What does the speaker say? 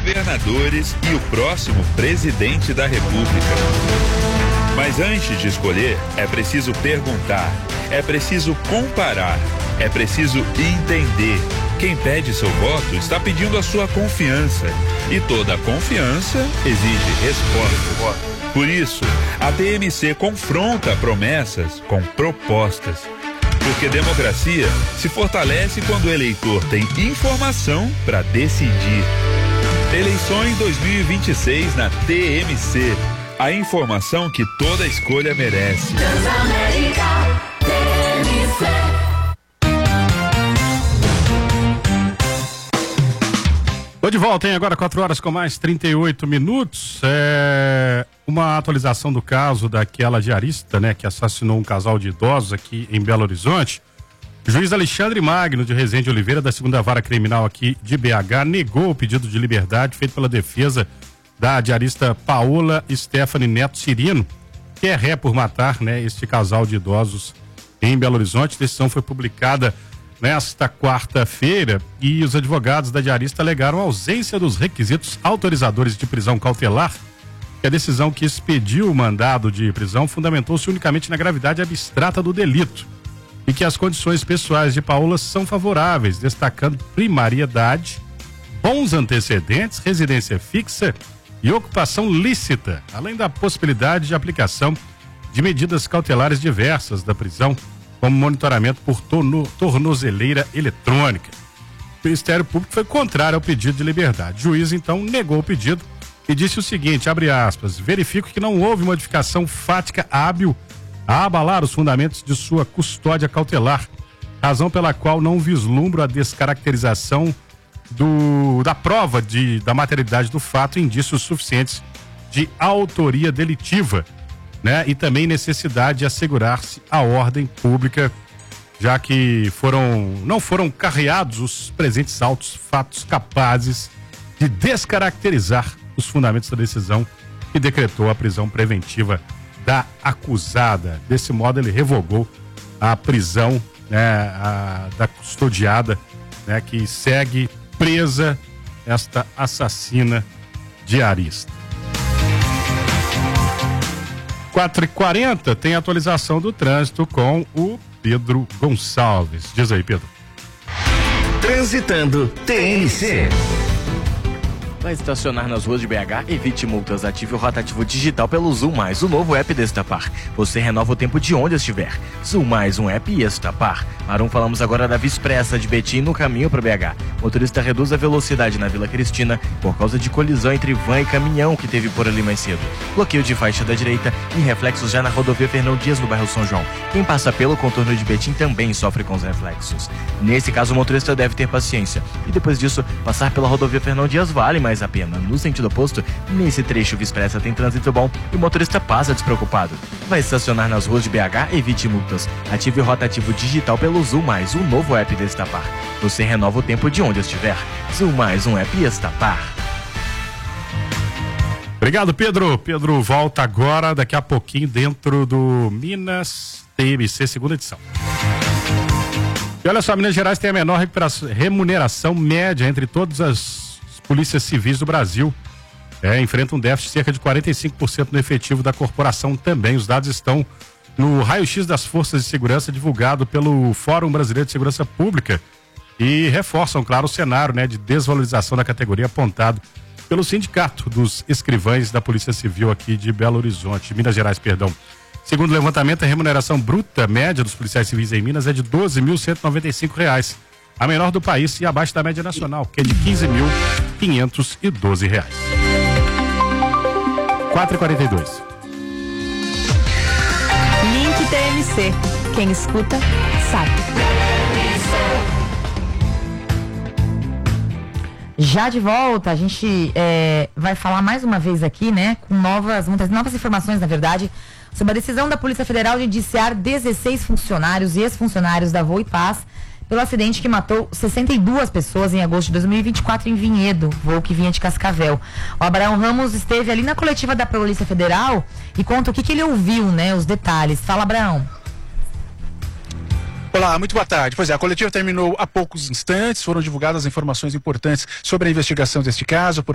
governadores e o próximo presidente da República. Mas antes de escolher, é preciso perguntar, é preciso comparar, é preciso entender. Quem pede seu voto está pedindo a sua confiança. E toda confiança exige resposta. Por isso, a TMC confronta promessas com propostas. Porque democracia se fortalece quando o eleitor tem informação para decidir. Eleições 2026 na TMC. A informação que toda escolha merece. Transamérica, TMC. Tô de volta, hein? Agora 4 horas com mais 38 minutos. Uma atualização do caso daquela diarista, né, que assassinou um casal de idosos aqui em Belo Horizonte. O juiz Alexandre Magno de Rezende Oliveira, da 2ª Vara Criminal aqui de BH, negou o pedido de liberdade feito pela defesa da diarista Paola Stephanie Neto Cirino, que é ré por matar, né, este casal de idosos em Belo Horizonte. A decisão foi publicada nesta quarta-feira e os advogados da diarista alegaram a ausência dos requisitos autorizadores de prisão cautelar, que a decisão que expediu o mandado de prisão fundamentou-se unicamente na gravidade abstrata do delito e que as condições pessoais de Paola são favoráveis, destacando primariedade, bons antecedentes, residência fixa e ocupação lícita, além da possibilidade de aplicação de medidas cautelares diversas da prisão, como monitoramento por tornozeleira eletrônica. O Ministério Público foi contrário ao pedido de liberdade. O juiz, então, negou o pedido e disse o seguinte, abre aspas, verifico que não houve modificação fática hábil a abalar os fundamentos de sua custódia cautelar, razão pela qual não vislumbro a descaracterização da prova da materialidade do fato, indícios suficientes de autoria delitiva, né? E também necessidade de assegurar-se a ordem pública, já que não foram carreados os presentes autos fatos capazes de descaracterizar os fundamentos da decisão que decretou a prisão preventiva da acusada. Desse modo, ele revogou a prisão, né, da custodiada, né, que segue presa esta assassina diarista. 4h40 tem atualização do trânsito com o Pedro Gonçalves. Diz aí, Pedro. Transitando TMC. Vai estacionar nas ruas de BH? Evite multas. Ative o rotativo digital pelo Zoom Mais, o novo app Destapar. Você renova o tempo de onde estiver. Zoom Mais, um app e Estapar. Marum, falamos agora da Via Expressa de Betim no caminho para BH. Motorista reduz a velocidade na Vila Cristina por causa de colisão entre van e caminhão que teve por ali mais cedo. Bloqueio de faixa da direita e reflexos já na rodovia Fernão Dias no bairro São João. Quem passa pelo contorno de Betim também sofre com os reflexos. Nesse caso, o motorista deve ter paciência. E depois disso, passar pela rodovia Fernão Dias vale mais a pena. No sentido oposto, nesse trecho Via Expressa tem trânsito bom e o motorista passa despreocupado. Vai estacionar nas ruas de BH? Evite multas. Ative o rotativo digital pelo Zoom Mais, o novo app Destapar. Você renova o tempo de onde estiver. Zoom Mais, um app e Estapar. Obrigado, Pedro. Pedro volta agora, daqui a pouquinho, dentro do Minas TMC, segunda edição. E olha só, Minas Gerais tem a menor remuneração média entre todas as polícias civis do Brasil. Enfrenta um déficit de cerca de 45% no efetivo da corporação também. Os dados estão no raio-x das forças de segurança divulgado pelo Fórum Brasileiro de Segurança Pública e reforçam, claro, o cenário, né, de desvalorização da categoria apontado pelo Sindicato dos Escrivães da Polícia Civil aqui de Belo Horizonte, Minas Gerais, perdão. Segundo o levantamento, a remuneração bruta média dos policiais civis em Minas é de R$ 12.195. A menor do país e abaixo da média nacional, que é de R$ 15.512. 4h42. Link TMC. Quem escuta, sabe. Já de volta, a gente vai falar mais uma vez aqui, né, com muitas novas informações, na verdade, sobre a decisão da Polícia Federal de indiciar 16 funcionários e ex-funcionários da Voa e Paz pelo acidente que matou 62 pessoas em agosto de 2024 em Vinhedo, voo que vinha de Cascavel. O Abraão Ramos esteve ali na coletiva da Polícia Federal e conta o que ele ouviu, né, os detalhes. Fala, Abraão. Olá, muito boa tarde. Pois é, a coletiva terminou há poucos instantes, foram divulgadas informações importantes sobre a investigação deste caso.